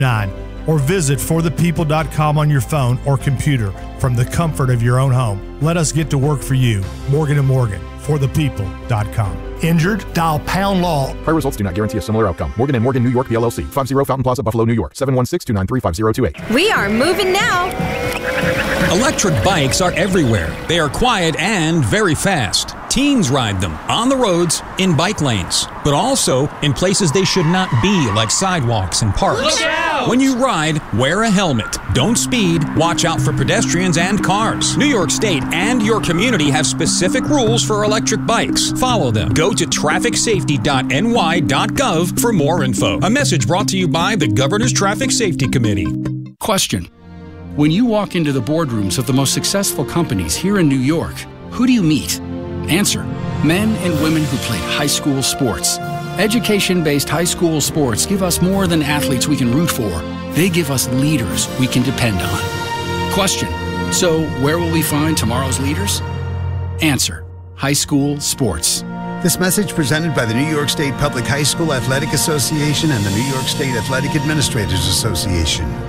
or visit forthepeople.com on your phone or computer from the comfort of your own home. Let us get to work for you. Morgan & Morgan, forthepeople.com. Injured? Dial pound law. Prior results do not guarantee a similar outcome. Morgan & Morgan, New York, PLLC. 50 Fountain Plaza, Buffalo, New York. 716-293-5028. We are moving now. Electric bikes are everywhere. They are quiet and very fast. Teens ride them on the roads, in bike lanes, but also in places they should not be, like sidewalks and parks. Look out! When you ride, wear a helmet. Don't speed. Watch out for pedestrians and cars. New York State and your community have specific rules for electric bikes. Follow them. Go to trafficsafety.ny.gov for more info. A message brought to you by the Governor's Traffic Safety Committee. Question. When you walk into the boardrooms of the most successful companies here in New York, who do you meet? Answer. Men and women who played high school sports. Education-based high school sports give us more than athletes we can root for. They give us leaders we can depend on. Question. So where will we find tomorrow's leaders? Answer. High school sports. This message presented by the New York State Public High School Athletic Association and the New York State Athletic Administrators Association.